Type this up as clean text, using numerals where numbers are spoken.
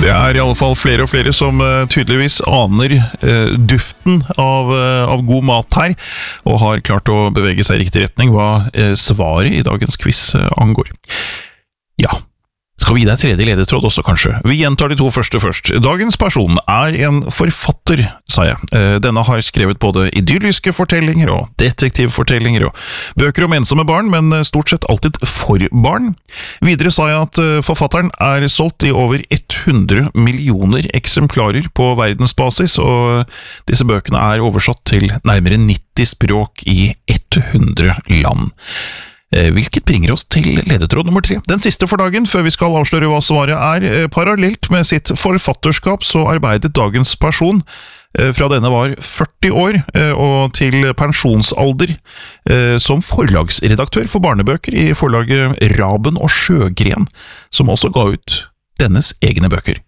Det I alle fall flere og flere som tydeligvis aner duften av god mat her, og har klart å bevege seg I riktig retning hva svaret I dagens quiz angår. Ja, skal vi gi deg tredje ledetråd også kanskje? Vi gjentar de to første først. Dagens person en forfatter, sa jeg. Denne har skrevet både idylliske fortellinger og detektivfortellinger og bøker om ensomme barn, men stort sett alltid for barn. Videre sa jeg at forfatteren solgt I over 100 millioner eksemplarer på verdensbasis, og disse bøkene oversatt til nærmere 90 språk I 100 land. Hvilket bringer oss til ledetråd nummer 3. Den siste for dagen, før vi skal avsløre hva svaret parallelt med sitt forfatterskap, så arbeidet dagens person fra denne var 40 år og til pensjonsalder som forlagsredaktør for barnebøker I forlaget Raben og Sjøgren, som også ga ut dennes egne bøker.